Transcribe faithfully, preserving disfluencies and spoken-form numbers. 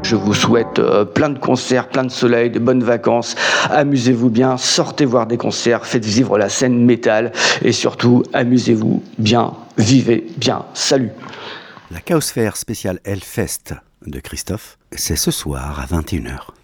Je vous souhaite euh, plein de concerts, plein de soleil, de bonnes vacances. Amusez-vous bien, sortez voir des concerts, faites vivre la scène métal et surtout, amusez-vous bien, vivez bien. Salut. La Chaosphère spéciale Hellfest de Christophe, c'est ce soir à vingt et une heures.